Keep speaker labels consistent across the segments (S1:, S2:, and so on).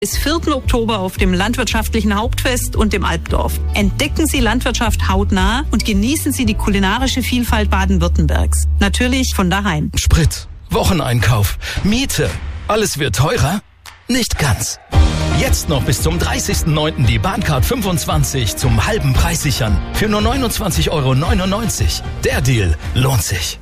S1: Bis 4. Oktober auf dem Landwirtschaftlichen Hauptfest und dem Albdorf. Entdecken Sie Landwirtschaft hautnah und genießen Sie die kulinarische Vielfalt Baden-Württembergs. Natürlich von daheim.
S2: Sprit, Wocheneinkauf, Miete, alles wird teurer? Nicht ganz. Jetzt noch bis zum 30.09. die Bahncard 25 zum halben Preis sichern. Für nur 29,99 €. Der Deal lohnt sich.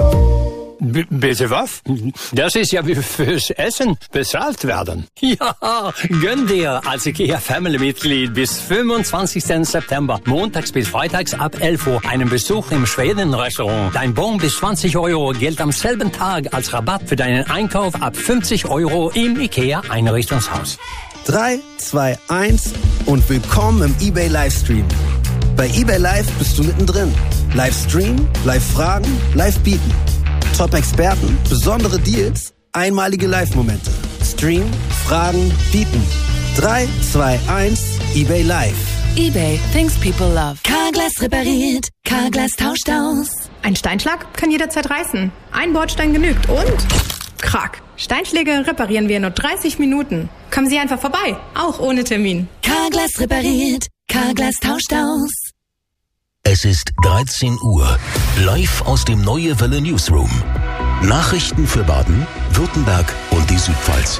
S3: Bitte was? Das ist ja wie fürs Essen bezahlt werden. Ja, gönn dir als IKEA Family-Mitglied bis 25. September, montags bis freitags ab 11 Uhr, einen Besuch im Schweden-Restaurant. Dein Bon bis 20 € gilt am selben Tag als Rabatt für deinen Einkauf ab 50 € im IKEA Einrichtungshaus.
S4: 3, 2, 1 und willkommen im eBay Livestream. Bei eBay Live bist du mittendrin. Livestream, Live-Fragen, Live-Bieten. Top-Experten, besondere Deals, einmalige Live-Momente. Stream, Fragen, Bieten. 3, 2, 1, eBay Live.
S5: eBay, things people love. Carglass repariert, Carglass tauscht aus.
S6: Ein Steinschlag kann jederzeit reißen. Ein Bordstein genügt und... Krack. Steinschläge reparieren wir in nur 30 Minuten. Kommen Sie einfach vorbei, auch ohne Termin.
S5: Carglass repariert, Carglass tauscht aus.
S7: Es ist 13 Uhr. Live aus dem Neue Welle Newsroom. Nachrichten für Baden, Württemberg und die Südpfalz.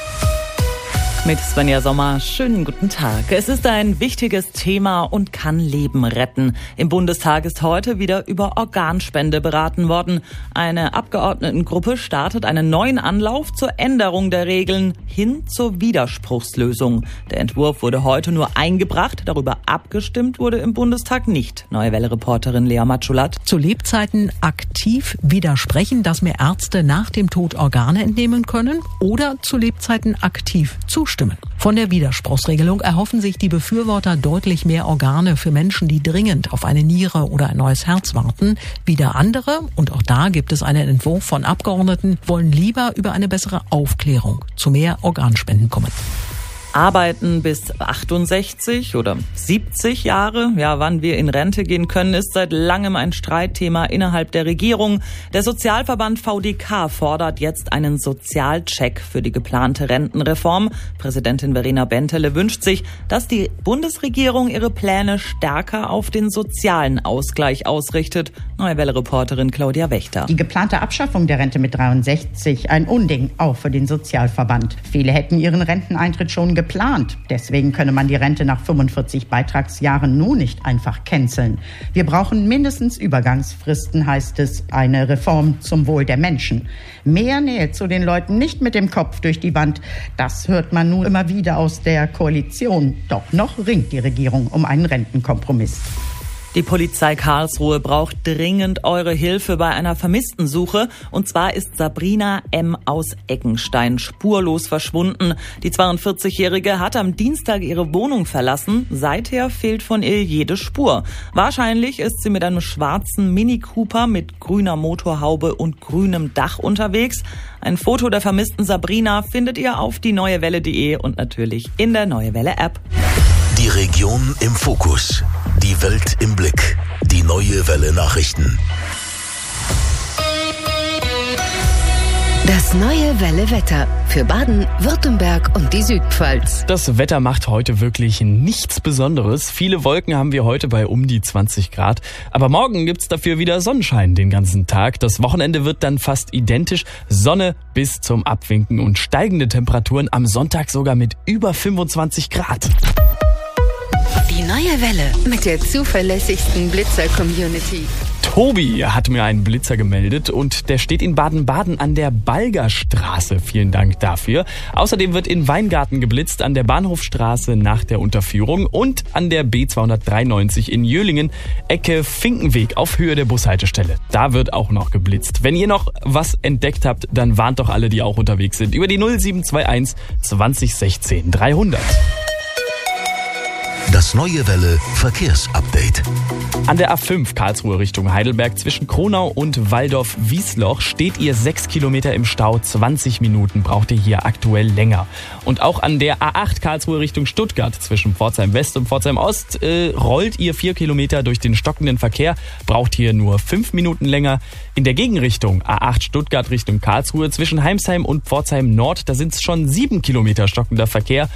S8: Mit Svenja Sommer, schönen guten Tag. Es ist ein wichtiges Thema und kann Leben retten. Im Bundestag ist heute wieder über Organspende beraten worden. Eine Abgeordnetengruppe startet einen neuen Anlauf zur Änderung der Regeln hin zur Widerspruchslösung. Der Entwurf wurde heute nur eingebracht, darüber abgestimmt wurde im Bundestag nicht. Neue Welle-Reporterin Lea Matschulat.
S9: Zu Lebzeiten aktiv widersprechen, dass mir Ärzte nach dem Tod Organe entnehmen können oder zu Lebzeiten aktiv zustimmen. Von der Widerspruchsregelung erhoffen sich die Befürworter deutlich mehr Organe für Menschen, die dringend auf eine Niere oder ein neues Herz warten. Wieder andere, und auch da gibt es einen Entwurf von Abgeordneten, wollen lieber über eine bessere Aufklärung zu mehr Organspenden kommen.
S8: Arbeiten bis 68 oder 70 Jahre, ja, wann wir in Rente gehen können, ist seit langem ein Streitthema innerhalb der Regierung. Der Sozialverband VDK fordert jetzt einen Sozialcheck für die geplante Rentenreform. Präsidentin Verena Bentele wünscht sich, dass die Bundesregierung ihre Pläne stärker auf den sozialen Ausgleich ausrichtet. Neue Welle-Reporterin Claudia Wächter.
S10: Die geplante Abschaffung der Rente mit 63, ein Unding, auch für den Sozialverband. Viele hätten ihren Renteneintritt schon geplant. Deswegen könne man die Rente nach 45 Beitragsjahren nun nicht einfach canceln. Wir brauchen mindestens Übergangsfristen, heißt es, eine Reform zum Wohl der Menschen. Mehr Nähe zu den Leuten, nicht mit dem Kopf durch die Wand. Das hört man nun immer wieder aus der Koalition. Doch noch ringt die Regierung um einen Rentenkompromiss.
S8: Die Polizei Karlsruhe braucht dringend eure Hilfe bei einer Vermisstensuche. Und zwar ist Sabrina M. aus Eckenstein spurlos verschwunden. Die 42-Jährige hat am Dienstag ihre Wohnung verlassen. Seither fehlt von ihr jede Spur. Wahrscheinlich ist sie mit einem schwarzen Mini Cooper mit grüner Motorhaube und grünem Dach unterwegs. Ein Foto der vermissten Sabrina findet ihr auf dieneuewelle.de und natürlich in der Neue Welle App.
S7: Die Region im Fokus. Die Welt im Blick. Die Neue Welle Nachrichten.
S5: Das Neue Welle Wetter für Baden, Württemberg und die Südpfalz.
S11: Das Wetter macht heute wirklich nichts Besonderes. Viele Wolken haben wir heute bei um die 20 Grad. Aber morgen gibt's dafür wieder Sonnenschein den ganzen Tag. Das Wochenende wird dann fast identisch. Sonne bis zum Abwinken und steigende Temperaturen am Sonntag sogar mit über 25 Grad.
S5: Die Neue Welle mit der zuverlässigsten Blitzer-Community.
S11: Tobi hat mir einen Blitzer gemeldet und der steht in Baden-Baden an der Balgerstraße. Vielen Dank dafür. Außerdem wird in Weingarten geblitzt, an der Bahnhofstraße nach der Unterführung und an der B293 in Jöhlingen, Ecke Finkenweg auf Höhe der Bushaltestelle. Da wird auch noch geblitzt. Wenn ihr noch was entdeckt habt, dann warnt doch alle, die auch unterwegs sind, über die 0721 20 16 300.
S7: Das Neue Welle Verkehrsupdate.
S11: An der A5 Karlsruhe Richtung Heidelberg zwischen Kronau und Waldorf-Wiesloch steht ihr 6 Kilometer im Stau. 20 Minuten braucht ihr hier aktuell länger. Und auch an der A8 Karlsruhe Richtung Stuttgart zwischen Pforzheim West und Pforzheim Ost rollt ihr 4 Kilometer durch den stockenden Verkehr. Braucht hier nur 5 Minuten länger. In der Gegenrichtung A8 Stuttgart Richtung Karlsruhe zwischen Heimsheim und Pforzheim Nord, da sind es schon 7 Kilometer stockender Verkehr